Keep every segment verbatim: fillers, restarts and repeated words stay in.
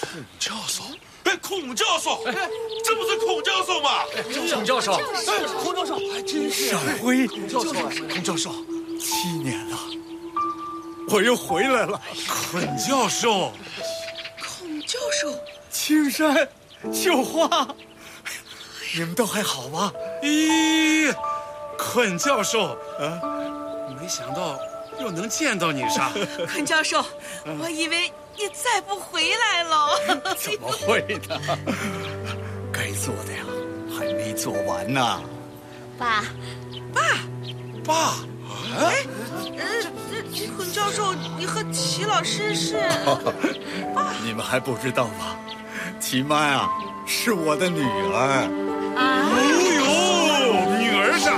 孔教授，哎，孔教授，哎，这不是孔教授吗？ 孔教授， 哎，孔教授，还真是。 上辉， 孔教授， 孔教授，七年了，我又回来了。 孔教授， 孔教授， 青山，秀花，你们都还好吧？ 咦，孔教授，啊，没想到又能见到你上。 孔教授，我以为你再不回来了。 怎么会呢？该做的呀，还没做完呢。 爸， 爸， 爸， 哎，呃，孔教授，你和齐老师是？ 爸，你们还不知道吧？齐妈呀，是我的女儿。 啊！ 哦呦，女儿上。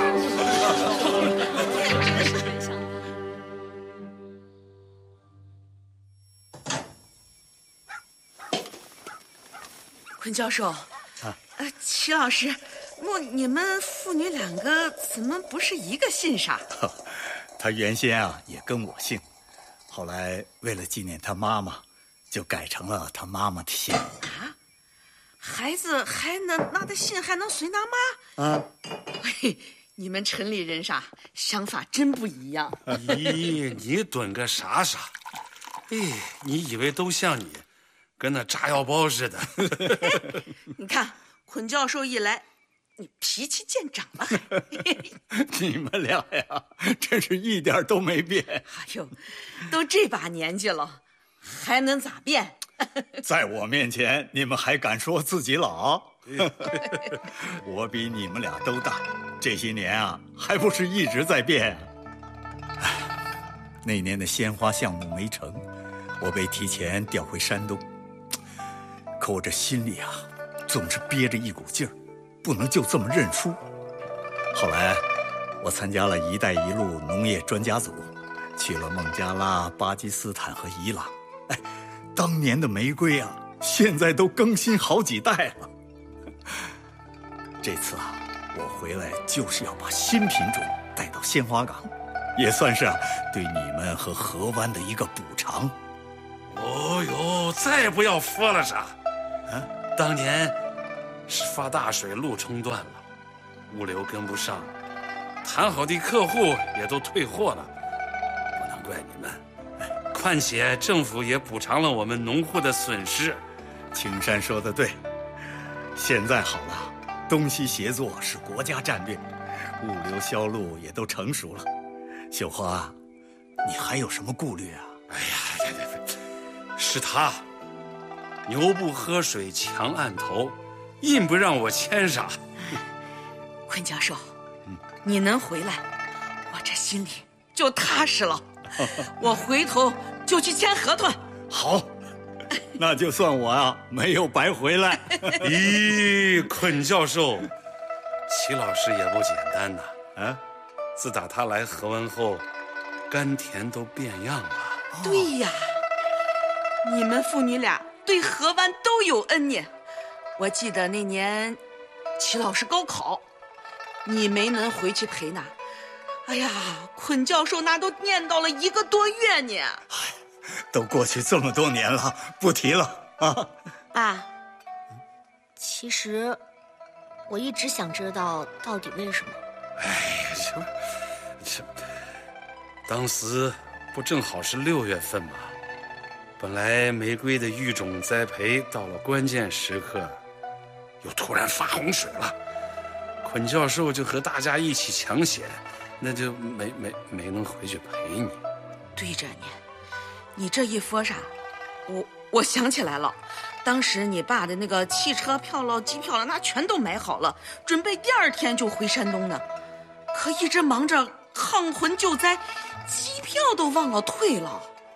孔教授，啊，呃，齐老师，莫，你们父女两个怎么不是一个姓上？ 他原先啊也跟我姓，后来为了纪念他妈妈，就改成了他妈妈的姓。 啊，孩子还能那的姓还能随他妈？ 啊， 嘿，你们城里人啥想法真不一样。 咦，你蹲个啥啥？哎，你以为都像你？跟那炸药包似的。 你看，孔教授一来，你脾气见长了。 你们俩呀，真是一点都没变。 哎呦，都这把年纪了，还能咋变？ 在我面前，你们还敢说自己老？我比你们俩都大，这些年啊，还不是一直在变啊。那年的鲜花项目没成，我被提前调回山东。可我这心里啊，总是憋着一股劲儿，不能就这么认输。后来，我参加了“一带一路”农业专家组，去了孟加拉、巴基斯坦和伊朗。哎，当年的玫瑰啊，现在都更新好几代了。这次啊，我回来就是要把新品种带到鲜花港，也算是啊对你们和河湾的一个补偿。 哦呦，再不要说了啥。啊，当年是发大水，路冲断了，物流跟不上，谈好的客户也都退货了，不能怪你们。况且政府也补偿了我们农户的损失。 青山说的对，现在好了，东西协作是国家战略，物流销路也都成熟了。秀花，你还有什么顾虑啊？ 哎呀，对对对，是他。牛不喝水强按头，硬不让我签啥。 昆教授，嗯，你能回来，我这心里就踏实了。我回头就去签合同。 好，那就算我啊没有白回来。 咦，昆教授，齐老师也不简单呐。啊，自打他来河湾后，甘甜都变样了。 对呀，你们父女俩对河湾都有恩念。我记得那年齐老师高考，你没能回去陪呢。哎呀，昆教授那都念叨了一个多月呢。 都过去这么多年了，不提了啊。 爸，其实我一直想知道到底为什么。 哎呀，这这，当时不正好是六月份吗？本来玫瑰的育种栽培到了关键时刻，又突然发洪水了。昆教授就和大家一起抢险，那就没没没能回去陪你。 对着你，你这一说啥，我我想起来了，当时你爸的那个汽车票了、机票了，那全都买好了，准备第二天就回山东呢。可一直忙着抗洪救灾，机票都忘了退了。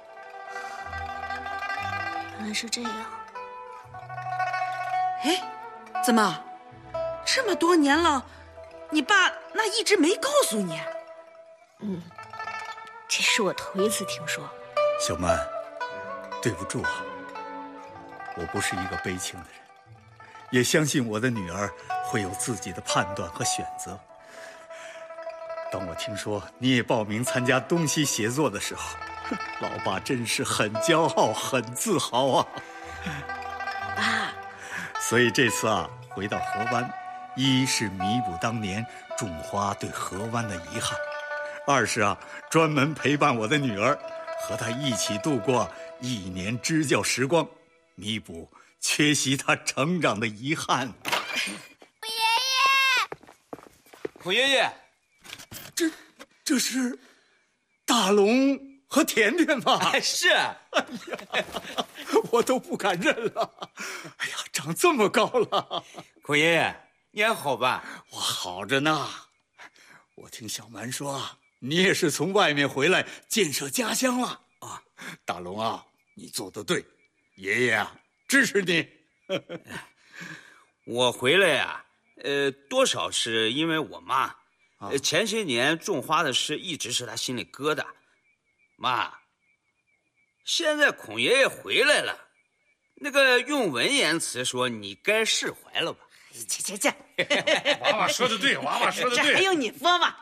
原来是这样。 哎，怎么这么多年了，你爸那一直没告诉你？ 嗯，这是我头一次听说。 小曼，对不住啊，我不是一个悲情的人，也相信我的女儿会有自己的判断和选择。当我听说你也报名参加东西协作的时候，老爸真是很骄傲，很自豪啊。 所以这次啊，回到河湾，一是弥补当年种花对河湾的遗憾，二是啊，专门陪伴我的女儿，和她一起度过一年支教时光，弥补缺席她成长的遗憾。 孔爷爷， 孔爷爷， 这这是大龙和甜甜吗？ 哎，是。 哎呀，我都不敢认了。哎呀，长这么高了。 孔爷爷，你还好吧？ 我好着呢。我听小蛮说，你也是从外面回来建设家乡了啊。大龙啊，你做得对，爷爷啊支持你。 我回来呀、啊，呃，多少是因为我妈，呃，前些年种花的事一直是她心里疙瘩。妈，现在孔爷爷回来了，那个用文言词说，你该释怀了吧？ 切切切， 娃娃说的对，娃娃说的对。 这还用你说吗？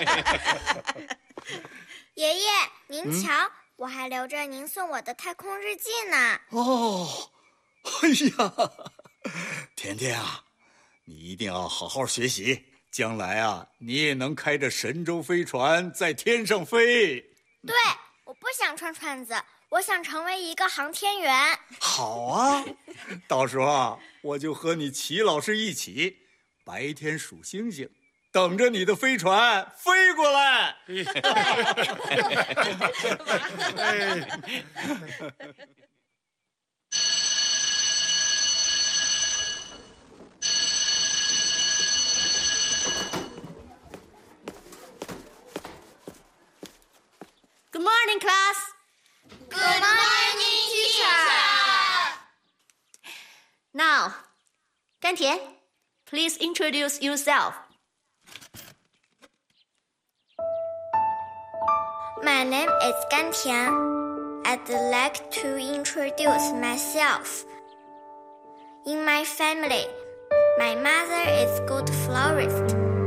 爷爷，您瞧，嗯、我还留着您送我的太空日记呢。 哦，哎呀，甜甜啊，你一定要好好学习，将来啊，你也能开着神舟飞船在天上飞。 对，我不想穿串子，我想成为一个航天员。 好啊，到时候啊，我就和你齐老师一起，白天数星星，等着你的飞船飞过来。 Good morning, class. Good morning, teacher. Now, 甘甜 please introduce yourself. My name is Gan Tian. I'd like to introduce myself. In my family, my mother is good florist.